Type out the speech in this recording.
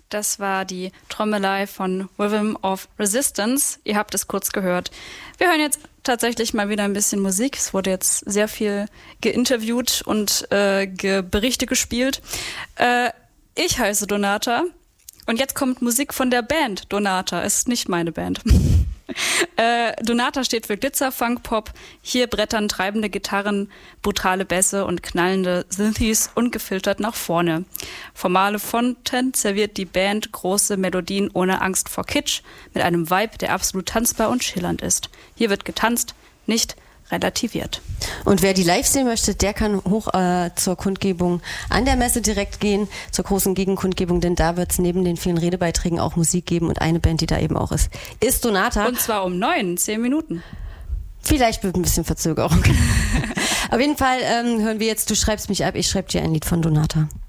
Das war die Trommelei von Rhythm of Resistance. Ihr habt es kurz gehört. Wir hören jetzt tatsächlich mal wieder ein bisschen Musik. Es wurde jetzt sehr viel geinterviewt und Berichte gespielt. Ich heiße Donata und jetzt kommt Musik von der Band Donata. Es ist nicht meine Band. Donata steht für Glitzer, Funk, Pop. Hier brettern treibende Gitarren, brutale Bässe und knallende Synthes ungefiltert nach vorne. Formale Fonten serviert die Band große Melodien ohne Angst vor Kitsch, mit einem Vibe, der absolut tanzbar und schillernd ist. Hier wird getanzt, nicht relativiert. Und wer die live sehen möchte, der kann hoch zur Kundgebung an der Messe direkt gehen, zur großen Gegenkundgebung, denn da wird es neben den vielen Redebeiträgen auch Musik geben und eine Band, die da eben auch ist Donata. Und zwar um 10 Minuten. Vielleicht mit ein bisschen Verzögerung. Auf jeden Fall hören wir jetzt Du schreibst mich ab, ich schreibe dir ein Lied von Donata.